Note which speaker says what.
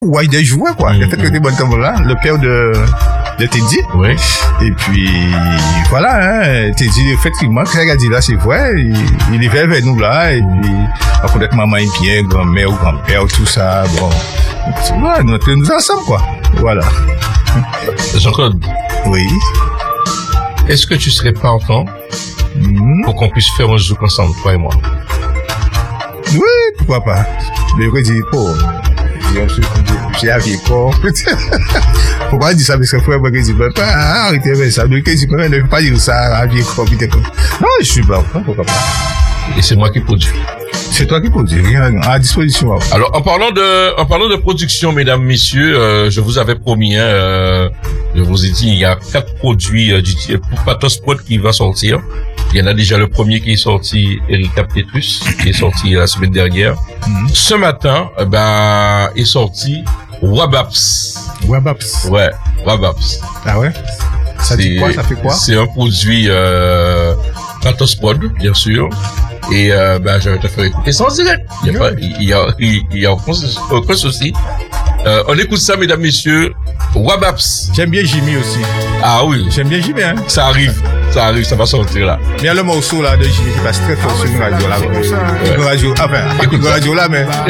Speaker 1: Ouais, des joueurs, quoi. Il a fait que des bonnes comme là, le père de Teddy.
Speaker 2: Oui.
Speaker 1: Et puis, voilà, hein, Teddy, effectivement, ce qu'il a dit là, c'est vrai, il est vers nous là, et puis, on connaît maman et bien, grand-mère ou grand-père, tout ça, bon. Ouais, nous ensemble, quoi. Voilà.
Speaker 2: Jean-Claude.
Speaker 1: Oui.
Speaker 2: Est-ce que tu serais partant pour qu'on puisse faire un zouk ensemble, toi et moi?
Speaker 1: Oui, pourquoi pas. Mais je dis, j'ai avis quoi. Pourquoi dire ça? Parce que frère, moi, je dis, pas, arrêtez avec ça. Donc, je dis, ne faut pas dire ça, avis quoi, non, je suis pas, pourquoi pas.
Speaker 2: Et c'est moi qui produis.
Speaker 1: C'est toi qui produis, rien à disposition.
Speaker 2: Alors, en parlant de production, mesdames, messieurs, je vous avais promis, je vous ai dit, il y a 4 produits pour Patos Prod qui va sortir. Il y en a déjà le premier qui est sorti, Erika Petrus, qui est sorti la semaine dernière. Ce matin, est sorti Wabaps.
Speaker 1: Wabaps.
Speaker 2: Ouais, Wabaps.
Speaker 1: Ah ouais? Ça dit quoi? Ça fait quoi?
Speaker 2: C'est un produit Patos Prod, bien sûr. Et je vais te faire écouter ça en direct. Il y a aucun souci. On écoute ça, mesdames, messieurs. Wabaps.
Speaker 1: J'aime bien Jimmy aussi.
Speaker 2: Ah oui.
Speaker 1: J'aime bien Jimmy, hein.
Speaker 2: Ça arrive, ça va sortir là.
Speaker 1: Mais il y a le morceau là de Jimmy qui passe très fort sur une radio là. Une radio, enfin, une radio là, mais